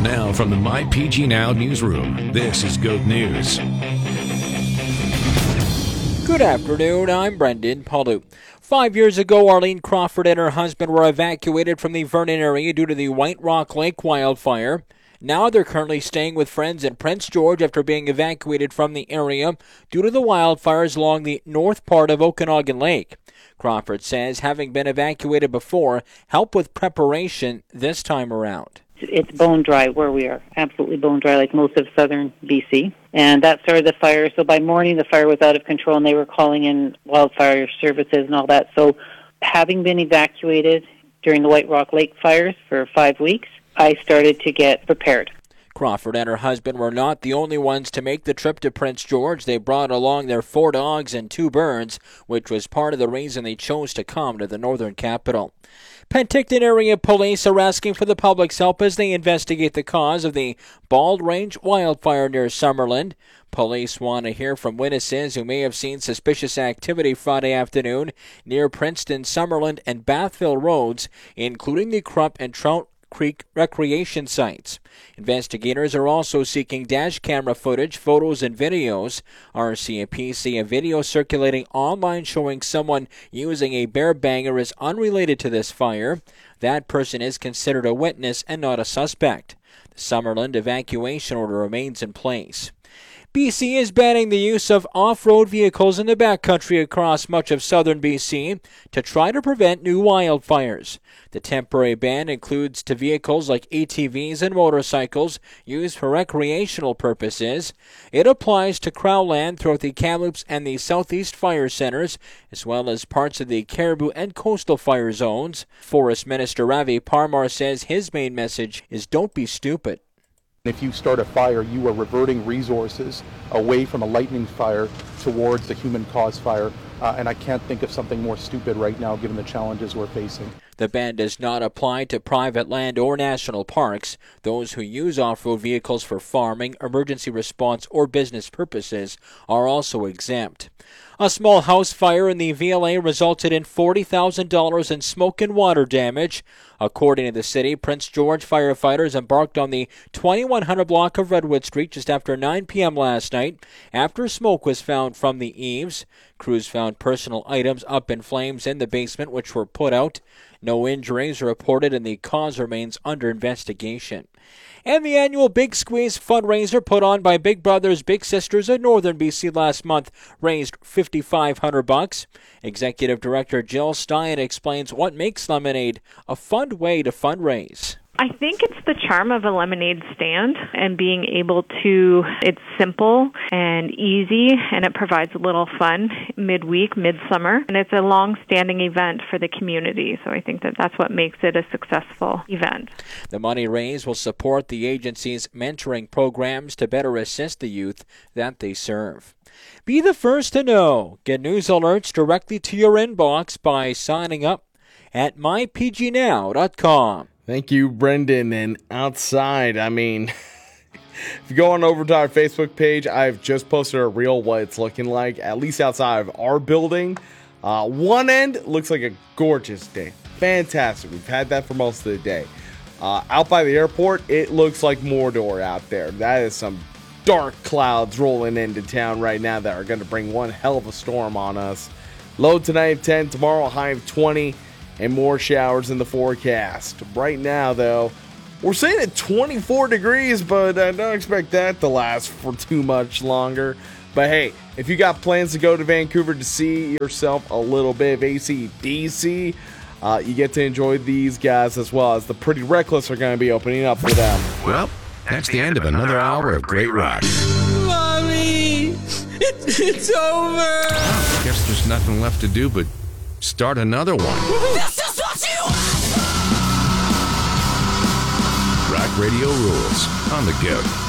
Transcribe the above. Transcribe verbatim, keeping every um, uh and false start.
Now from the My P G Now newsroom, this is Goat News. Good afternoon, I'm Brendan Palu. Five years ago, Arlene Crawford and her husband were evacuated from the Vernon area due to the White Rock Lake wildfire. Now they're currently staying with friends in Prince George after being evacuated from the area due to the wildfires along the north part of Okanagan Lake. Crawford says having been evacuated before helped with preparation this time around. It's bone dry where we are, absolutely bone dry, like most of southern B C. And that started the fire. So by morning, the fire was out of control, and they were calling in wildfire services and all that. So having been evacuated during the White Rock Lake fires for five weeks, I started to get prepared. Crawford and her husband were not the only ones to make the trip to Prince George. They brought along their four dogs and two birds, which was part of the reason they chose to come to the northern capital. Penticton area police are asking for the public's help as they investigate the cause of the Bald Range wildfire near Summerland. Police want to hear from witnesses who may have seen suspicious activity Friday afternoon near Princeton, Summerland, and Bathville roads, including the Krupp and Trout Creek recreation sites. Investigators are also seeking dash camera footage, photos, and videos. R C M P say a video circulating online showing someone using a bear banger is unrelated to this fire. That person is considered a witness and not a suspect. The Summerland evacuation order remains in place. B C is banning the use of off-road vehicles in the backcountry across much of southern B C to try to prevent new wildfires. The temporary ban includes to vehicles like A T Vs and motorcycles used for recreational purposes. It applies to Crowland throughout the Kamloops and the Southeast Fire Centers, as well as parts of the Caribou and coastal fire zones. Forest Minister Ravi Parmar says his main message is don't be stupid. If you start a fire, you are reverting resources away from a lightning fire towards the human-caused fire, uh, and I can't think of something more stupid right now given the challenges we're facing. The ban does not apply to private land or national parks. Those who use off-road vehicles for farming, emergency response, or business purposes are also exempt. A small house fire in the V L A resulted in forty thousand dollars in smoke and water damage. According to the city, Prince George firefighters embarked on the twenty-one hundred block of Redwood Street just after nine p.m. last night after smoke was found from the eaves. Crews found personal items up in flames in the basement, which were put out. No injuries are reported, and the cause remains under investigation. And the annual Big Squeeze fundraiser put on by Big Brothers Big Sisters of Northern B C last month raised five thousand five hundred bucks. Executive Director Jill Stein explains what makes lemonade a fun way to fundraise. I think it's the charm of a lemonade stand and being able to, it's simple and easy, and it provides a little fun midweek, midsummer, and it's a long-standing event for the community, so I think that that's what makes it a successful event. The money raised will support the agency's mentoring programs to better assist the youth that they serve. Be the first to know. Get news alerts directly to your inbox by signing up at my p g now dot com. Thank you, Brendan. And outside, I mean, if you go on over to our Facebook page, I've just posted a reel what it's looking like, at least outside of our building. Uh, one end looks like a gorgeous day. Fantastic. We've had that for most of the day. Uh, out by the airport, it looks like Mordor out there. That is some dark clouds rolling into town right now that are going to bring one hell of a storm on us. Low tonight of ten, tomorrow a high of twenty. And more showers in the forecast. Right now, though, we're saying at twenty-four degrees, but I don't expect that to last for too much longer. But hey, if you got plans to go to Vancouver to see yourself a little bit of A C D C, uh, you get to enjoy these guys as well, as the Pretty Reckless are going to be opening up for them. Well, that's the end of another hour of Great Rock. Mommy, it's, it's over. I guess there's nothing left to do but start another one. This is what you want! Rock Radio rules on the go.